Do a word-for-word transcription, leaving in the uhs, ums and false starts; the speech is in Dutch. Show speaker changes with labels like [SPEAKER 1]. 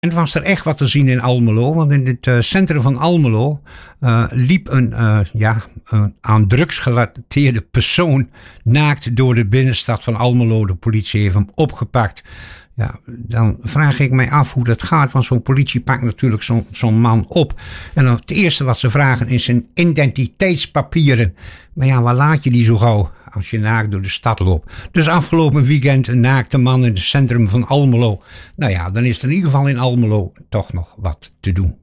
[SPEAKER 1] En was er echt wat te zien in Almelo, want in het uh, centrum van Almelo uh, liep een, uh, ja, een aan drugs gerelateerde persoon naakt door de binnenstad van Almelo. De politie heeft hem opgepakt. Ja, dan vraag ik mij af hoe dat gaat, want zo'n politie pakt natuurlijk zo'n zo'n man op. En dan het eerste wat ze vragen is zijn identiteitspapieren. Maar ja, waar laat je die zo gauw als je naakt door de stad loopt? Dus afgelopen weekend een naakte man in het centrum van Almelo. Nou ja, dan is er in ieder geval in Almelo toch nog wat te doen.